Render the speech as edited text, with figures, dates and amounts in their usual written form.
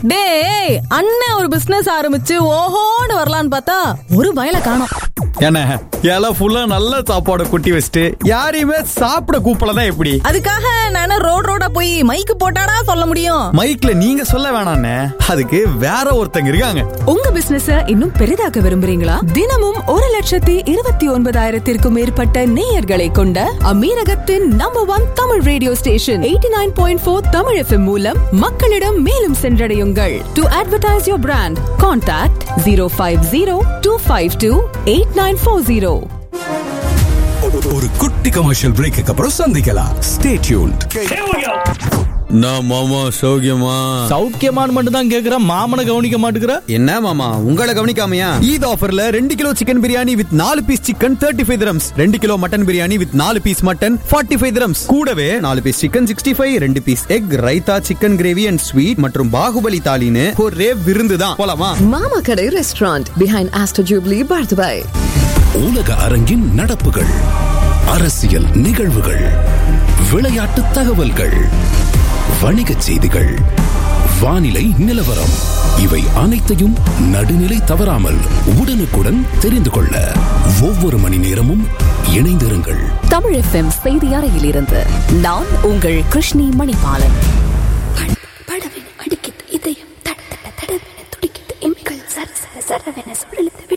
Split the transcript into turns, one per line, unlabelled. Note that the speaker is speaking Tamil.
டேய், அண்ணன் ஒரு பிசினஸ் ஆரம்பிச்சு ஓஹோன்னு வரலான்னு பார்த்தா ஒரு பயல காணோம்.
என்ன எல்லாம் ஃபுல்லா நல்ல சாப்பாடு குட்டி வச்சுட்டு யாரையுமே சாப்பிட கூப்பிடல எப்படி?
அதுக்காக நான் ரோடா போய் மைக்கு போட்டாடா சொல்ல முடியும்?
மைக்ல நீங்க சொல்ல வேணாண்ணே, அதுக்கு வேற ஒருத்தங்க இருக்காங்க.
உங்க பிசினஸ இன்னும் பெரிதாக்க விரும்புறீங்களா? தினமும் 1,29,000 மேற்பட்ட நேயர்களை கொண்ட அமீரகத்தின் number 1 Tamil radio station 89.4 Tamil FM மூலம் மக்களிடம் மேலும் சென்றடையுங்கள். To advertise your brand, contact 050-252-8940.
ஒரு குட்டி கமர்ஷியல் பிரேக்கு அப்புறம் சந்திக்கலாம். Stay tuned.
நான் மாமா சௌக்கியமா?
சௌக்கியமானு மட்டும் தான் கேக்குறேன், மாமனை கவனிக்க மாட்டேங்கிற.
என்ன மாமா உங்களை கவனிக்காமையா? ஈத் ஆஃபர்ல 2 kilo chicken biryani with 4 piece chicken 35 dirhams, 2 kilo mutton biryani with 4 piece mutton 45 dirhams, கூடவே 4 piece chicken 65, 2 piece egg, raita, chicken gravy and sweet மற்றும் பாகுபலி தாலின்னு ஒரே விருந்து தான். போலாமா?
மாமா கடை restaurant behind Astor Jubilee Bardhabai.
உலக அரங்கின் நடப்புகள், அரசியல் நிகழ்வுகள், விளையாட்டு தகவல்கள், வணிகச் செய்திகள், வானிலை நிலவரம், இவை அனைத்தையும் நடுநிலை தவறாமல் உடனுக்குடன் தெரிந்து கொள்ள ஒவ்வொரு மணி நேரமும் இணைந்திருங்கள்.
தமிழ் FM செய்தி அறையிலிருந்து நான் உங்கள் கிருஷ்ணி மணிபாலன்.
படவென அடிக்கிட்டு இதயம் தட தட தடவென துடிக்கிட்டு எம்கள் சர சர சரவென சுழலுது.